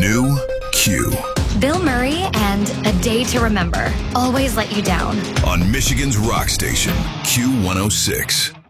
New Q Bill Murray and A Day to Remember. Always Let You Down. on Michigan's rock station, Q106.